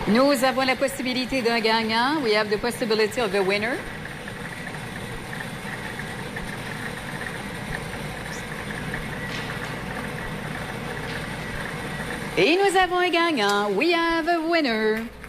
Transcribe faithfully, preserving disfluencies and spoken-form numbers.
Nous avons la possibilité d'un gagnant. We have the possibility of a winner. Et nous avons un gagnant. We have a winner.